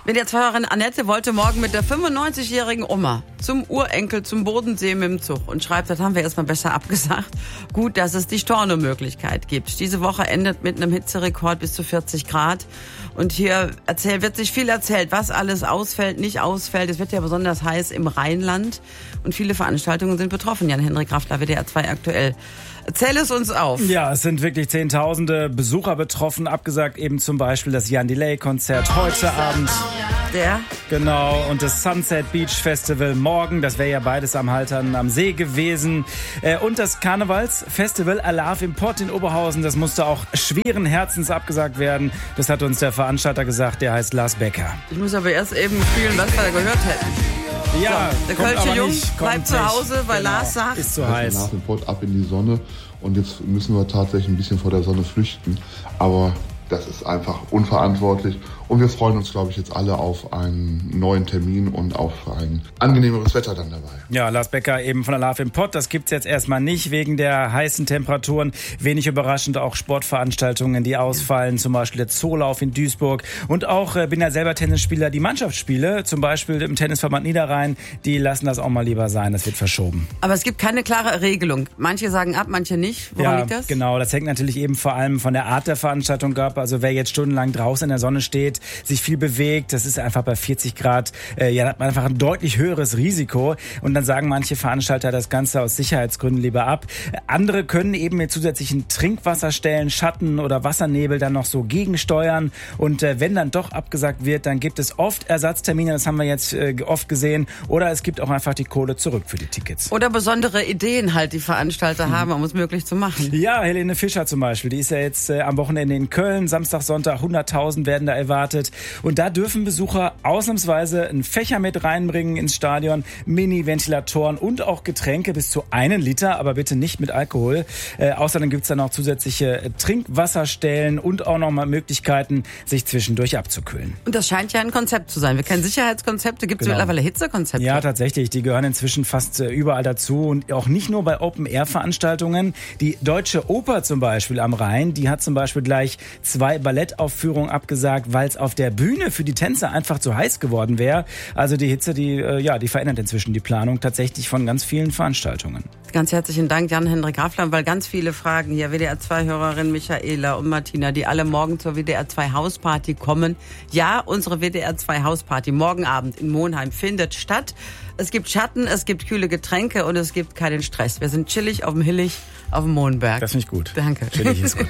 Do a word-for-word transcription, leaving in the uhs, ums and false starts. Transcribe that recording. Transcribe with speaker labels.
Speaker 1: W D R zwei-Hörerin Annette wollte morgen mit der fünfundneunzigjährigen Oma zum Urenkel, zum Bodensee mit dem Zug und schreibt, das haben wir erstmal besser abgesagt. Gut, dass es die Stornomöglichkeit gibt. Diese Woche endet mit einem Hitzerekord bis zu vierzig Grad. Und hier erzählt, wird sich viel erzählt, was alles ausfällt, nicht ausfällt. Es wird ja besonders heiß im Rheinland und viele Veranstaltungen sind betroffen. Jan-Henrik Raffler, W D R zwei aktuell. Erzähl es uns auf.
Speaker 2: Ja, es sind wirklich zehntausende Besucher betroffen. Abgesagt eben zum Beispiel das Jan Delay-Konzert heute Abend.
Speaker 1: Der?
Speaker 2: Genau, und das Sunset Beach Festival morgen. Das wäre ja beides am Haltern am See gewesen. Und das Karnevalsfestival Alarv im Pott in Oberhausen. Das musste auch schweren Herzens abgesagt werden. Das hat uns der Veranstalter gesagt. Der heißt Lars Becker.
Speaker 1: Ich muss aber erst eben fühlen, was wir da gehört hätten.
Speaker 2: Ja,
Speaker 1: so, der Kölsche Jung
Speaker 2: nicht,
Speaker 1: bleibt zu Hause, weil
Speaker 2: genau.
Speaker 1: Lars sagt,
Speaker 2: ist zu
Speaker 3: also
Speaker 2: heiß.
Speaker 3: Nach dem Pott ab in die Sonne und jetzt müssen wir tatsächlich ein bisschen vor der Sonne flüchten. Aber das ist einfach unverantwortlich und wir freuen uns, glaube ich, jetzt alle auf einen neuen Termin und auf ein angenehmeres Wetter dann dabei.
Speaker 2: Ja, Lars Becker eben von Alarv im Pott. Das gibt's jetzt erstmal nicht wegen der heißen Temperaturen. Wenig überraschend auch Sportveranstaltungen, die ausfallen, zum Beispiel der Zoolauf in Duisburg. Und auch, äh, bin ja selber Tennisspieler, die Mannschaftsspiele, zum Beispiel im Tennisverband Niederrhein, die lassen das auch mal lieber sein. Das wird verschoben.
Speaker 1: Aber es gibt keine klare Regelung. Manche sagen ab, manche nicht. Woran
Speaker 2: ja,
Speaker 1: liegt das?
Speaker 2: Genau, das hängt natürlich eben vor allem von der Art der Veranstaltung ab. Also wer jetzt stundenlang draußen in der Sonne steht, sich viel bewegt, das ist einfach bei vierzig Grad, äh, ja, da hat man einfach ein deutlich höheres Risiko. Und dann sagen manche Veranstalter das Ganze aus Sicherheitsgründen lieber ab. Andere können eben mit zusätzlichen Trinkwasserstellen, Schatten oder Wassernebel dann noch so gegensteuern. Und äh, wenn dann doch abgesagt wird, dann gibt es oft Ersatztermine, das haben wir jetzt äh, oft gesehen. Oder es gibt auch einfach die Kohle zurück für die Tickets.
Speaker 1: Oder besondere Ideen halt, die Veranstalter hm. haben, um es möglich zu machen.
Speaker 2: Ja, Helene Fischer zum Beispiel, die ist ja jetzt äh, am Wochenende in Köln, Samstag, Sonntag, hunderttausend werden da erwartet. Und da dürfen Besucher ausnahmsweise einen Fächer mit reinbringen ins Stadion, Mini-Ventilatoren und auch Getränke bis zu einen Liter, aber bitte nicht mit Alkohol. Äh, außerdem gibt's dann auch zusätzliche Trinkwasserstellen und auch nochmal Möglichkeiten, sich zwischendurch abzukühlen.
Speaker 1: Und das scheint ja ein Konzept zu sein. Wir kennen Sicherheitskonzepte, gibt es
Speaker 2: genau.
Speaker 1: mittlerweile Hitzekonzepte?
Speaker 2: Ja, tatsächlich. Die gehören inzwischen fast äh, überall dazu und auch nicht nur bei Open-Air-Veranstaltungen. Die Deutsche Oper zum Beispiel am Rhein, die hat zum Beispiel gleich zwei Ballettaufführungen abgesagt, weil es auf der Bühne für die Tänzer einfach zu heiß geworden wäre. Also die Hitze, die äh, ja, die verändert inzwischen die Planung tatsächlich von ganz vielen Veranstaltungen.
Speaker 1: Ganz herzlichen Dank, Jan-Henrik Raffler, weil ganz viele Fragen hier, W D R zwei-Hörerin Michaela und Martina, die alle morgen zur W D R zwei Hausparty kommen. Ja, unsere W D R zwei Hausparty morgen Abend in Monheim findet statt. Es gibt Schatten, es gibt kühle Getränke und es gibt keinen Stress. Wir sind chillig auf dem Hillig, auf dem Mohnberg.
Speaker 2: Das finde ich gut.
Speaker 1: Danke.
Speaker 2: Chillig ist gut.